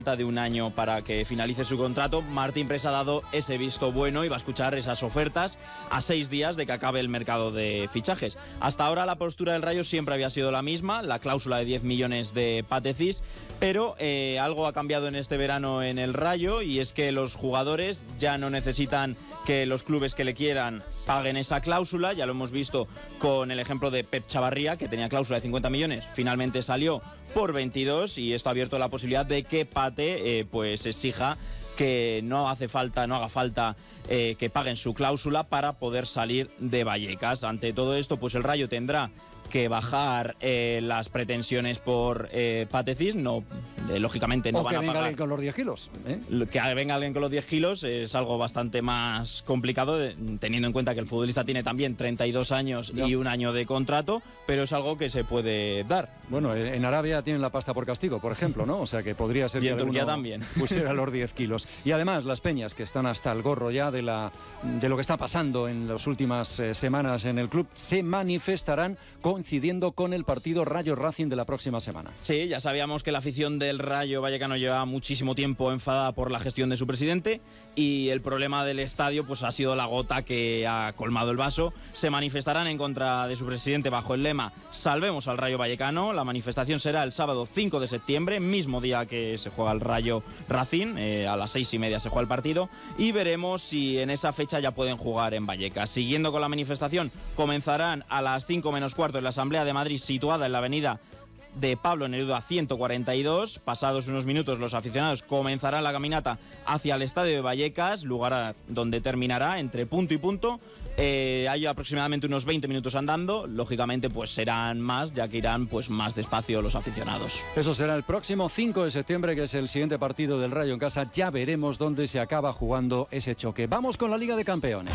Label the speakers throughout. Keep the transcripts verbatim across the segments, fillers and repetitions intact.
Speaker 1: de un año para que finalice su contrato. Martín Presa ha dado ese visto bueno y va a escuchar esas ofertas a seis días de que acabe el mercado de fichajes. Hasta ahora la postura del Rayo siempre había sido la misma, la cláusula de diez millones de Patecís, pero eh, algo ha cambiado en este verano en el Rayo, y es que los jugadores ya no necesitan que los clubes que le quieran paguen esa cláusula. Ya lo hemos visto con el ejemplo de Pep Chavarría, que tenía cláusula de cincuenta millones, finalmente salió por veintidós, y esto ha abierto la posibilidad de que Pate eh, pues exija que no hace falta, no haga falta eh, que paguen su cláusula para poder salir de Vallecas. Ante todo esto, pues el Rayo tendrá que bajar eh, las pretensiones por eh, Patecís, no, eh, lógicamente no
Speaker 2: o
Speaker 1: van a pagar.
Speaker 2: que venga alguien con los diez kilos. ¿eh?
Speaker 1: Que venga alguien con los diez kilos es algo bastante más complicado, de, teniendo en cuenta que el futbolista tiene también treinta y dos años ya. y un año de contrato, pero es algo que se puede dar.
Speaker 2: Bueno, en Arabia tienen la pasta por castigo, por ejemplo, ¿no? O sea que podría ser
Speaker 1: y
Speaker 2: que
Speaker 1: en Turquía también
Speaker 2: pusiera los diez kilos. Y además las peñas, que están hasta el gorro ya de, la, de lo que está pasando en las últimas eh, semanas en el club, se manifestarán coincidiendo con el partido Rayo Racing de la próxima semana.
Speaker 1: Sí, ya sabíamos que la afición del Rayo Vallecano lleva muchísimo tiempo enfadada por la gestión de su presidente, y el problema del estadio pues ha sido la gota que ha colmado el vaso. Se manifestarán en contra de su presidente bajo el lema "Salvemos al Rayo Vallecano". La manifestación será el sábado cinco de septiembre, mismo día que se juega el Rayo Racing, eh, a las seis y media se juega el partido, y veremos si en esa fecha ya pueden jugar en Vallecas. Siguiendo con la manifestación, comenzarán a las cinco menos cuarto en la Asamblea de Madrid, situada en la avenida de Pablo Neruda ciento cuarenta y dos. Pasados unos minutos, los aficionados comenzarán la caminata hacia el estadio de Vallecas, lugar donde terminará entre punto y punto. Eh, hay aproximadamente unos veinte minutos andando, lógicamente pues serán más, ya que irán pues más despacio los aficionados.
Speaker 2: Eso será el próximo cinco de septiembre, que es el siguiente partido del Rayo en casa. Ya veremos dónde se acaba jugando ese choque. Vamos con la Liga de Campeones.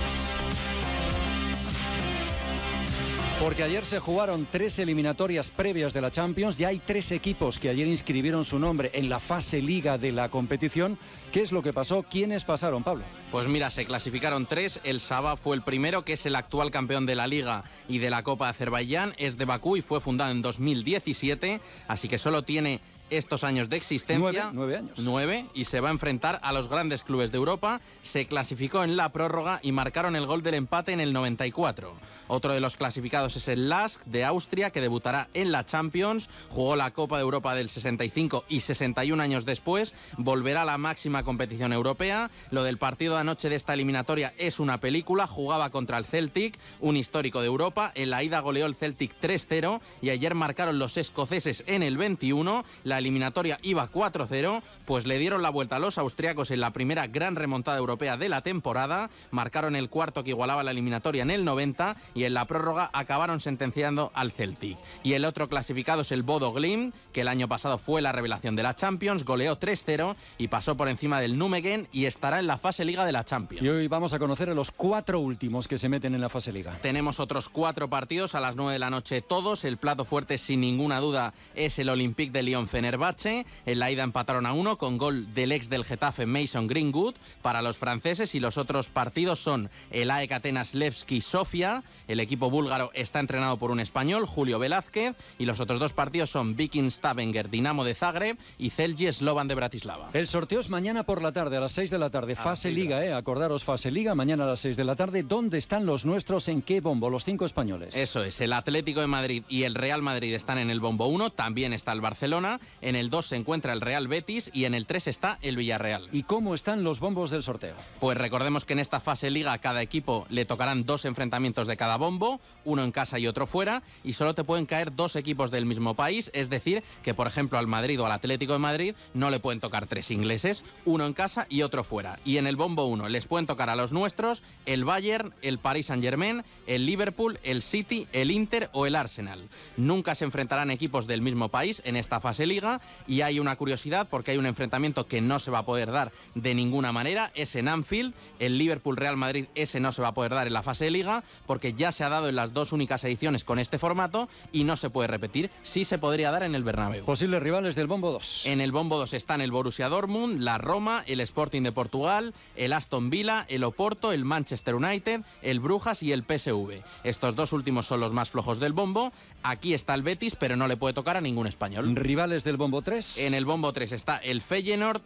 Speaker 2: Porque ayer se jugaron tres eliminatorias previas de la Champions. Ya hay tres equipos que ayer inscribieron su nombre en la fase Liga de la competición. ¿Qué es lo que pasó? ¿Quiénes pasaron, Pablo?
Speaker 3: Pues mira, se clasificaron tres. El Sabah fue el primero, que es el actual campeón de la Liga y de la Copa de Azerbaiyán. Es de Bakú y fue fundado en dos mil diecisiete, así que solo tiene estos años de existencia.
Speaker 2: Nueve, nueve años.
Speaker 3: Nueve, y se va a enfrentar a los grandes clubes de Europa. Se clasificó en la prórroga y marcaron el gol del empate en el noventa y cuatro. Otro de los clasificados es el Lask de Austria, que debutará en la Champions. Jugó la Copa de Europa del sesenta y cinco y sesenta y un años después volverá a la máxima competición europea. Lo del partido de anoche de esta eliminatoria es una película. Jugaba contra el Celtic, un histórico de Europa. En la ida goleó el Celtic tres cero y ayer marcaron los escoceses en el veintiuno. La La eliminatoria iba cuatro cero, pues le dieron la vuelta a los austriacos en la primera gran remontada europea de la temporada, marcaron el cuarto que igualaba la eliminatoria en el noventa, y en la prórroga acabaron sentenciando al Celtic. Y el otro clasificado es el Bodo Glimt, que el año pasado fue la revelación de la Champions, goleó tres cero y pasó por encima del Nijmegen y estará en la fase Liga de la Champions.
Speaker 2: Y hoy vamos a conocer a los cuatro últimos que se meten en la fase Liga.
Speaker 3: Tenemos otros cuatro partidos a las nueve de la noche todos. El plato fuerte, sin ninguna duda, es el Olympique de Lyon Fenerbahce. En la ida empataron a uno con gol del ex del Getafe Mason Greenwood para los franceses, y los otros partidos son el A E K Atenas Levski Sofia. El equipo búlgaro está entrenado por un español, Julio Velázquez, y los otros dos partidos son Viking Stavanger Dinamo de Zagreb y Celje Slovan de Bratislava.
Speaker 2: El sorteo es mañana por la tarde, a las seis de la tarde, fase Liga, eh, acordaros, fase Liga, mañana a las seis de la tarde. ¿Dónde están los nuestros? ¿En qué bombo? Los cinco españoles.
Speaker 3: Eso es, el Atlético de Madrid y el Real Madrid están en el bombo uno, también está el Barcelona. En el dos se encuentra el Real Betis y en el tres está el Villarreal.
Speaker 2: ¿Y cómo están los bombos del sorteo?
Speaker 3: Pues recordemos que en esta fase Liga a cada equipo le tocarán dos enfrentamientos de cada bombo, uno en casa y otro fuera, y solo te pueden caer dos equipos del mismo país, es decir, que por ejemplo al Madrid o al Atlético de Madrid no le pueden tocar tres ingleses, uno en casa y otro fuera. Y en el bombo uno les pueden tocar a los nuestros el Bayern, el Paris Saint-Germain, el Liverpool, el City, el Inter o el Arsenal. Nunca se enfrentarán equipos del mismo país en esta fase Liga. Y hay una curiosidad, porque hay un enfrentamiento que no se va a poder dar de ninguna manera, es en Anfield. El Liverpool-Real Madrid, ese no se va a poder dar en la fase de Liga, porque ya se ha dado en las dos únicas ediciones con este formato y no se puede repetir. Sí se podría dar en el Bernabéu.
Speaker 2: Posibles rivales del bombo dos.
Speaker 3: En el bombo dos están el Borussia Dortmund, la Roma, el Sporting de Portugal, el Aston Villa, el Oporto, el Manchester United, el Brujas y el P S V. Estos dos últimos son los más flojos del bombo. Aquí está el Betis, pero no le puede tocar a ningún español.
Speaker 2: Rivales del el bombo tres?
Speaker 3: En el bombo tres está el Feyenoord,